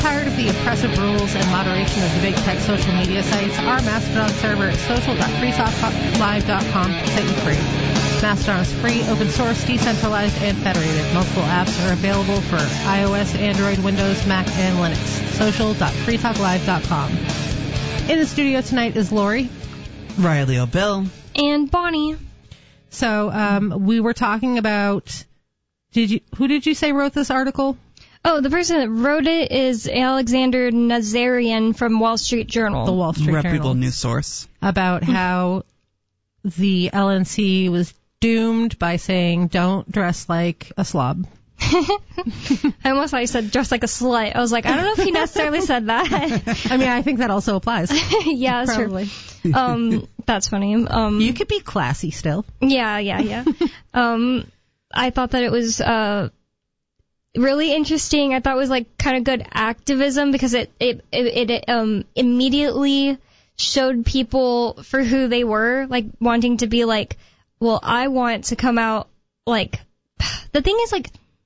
Tired of the oppressive rules and moderation of the big tech social media sites? Our Mastodon server at social.freetalklive.com can set you free. Mastodon is free, open source, decentralized, and federated. Multiple apps are available for iOS, Android, Windows, Mac, and Linux. Social.freetalklive.com. In the studio tonight is Lori, Riley O'Bill, and Bonnie. So we were talking about... Who did you say wrote this article? Oh, the person that wrote it is Alexander Nazarian from Wall Street Journal. The Wall Street Journal. Reputable news source. About how the LNC was doomed by saying, don't dress like a slob. I almost thought he said dress like a slut. I was like, I don't know if he necessarily said that. I mean, I think that also applies. Yeah, that's probably true. That's funny. You could be classy still. Yeah. I thought that it was really interesting. I thought it was like kind of good activism because it immediately showed people for who they were, like wanting to be like, well, I want to come out like. The thing is, like,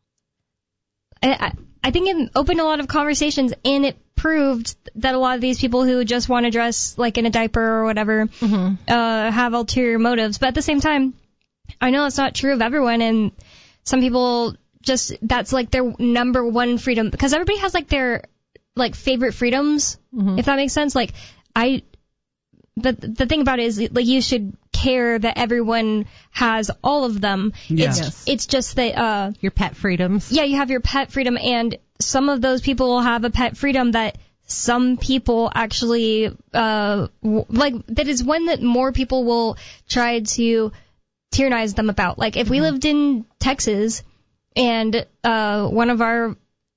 I think it opened a lot of conversations, and it proved that a lot of these people who just want to dress like in a diaper or whatever have ulterior motives. But at the same time, I know it's not true of everyone, and some people just, that's like their number one freedom, because everybody has like their like favorite freedoms, if that makes sense. Like the thing about it is, like, you should care that everyone has all of them. Yes. It's just that your pet freedoms. Yeah, you have your pet freedom, and some of those people will have a pet freedom that some people actually like, that is one that more people will try to tyrannize them about. Like, if we lived in Texas and one of our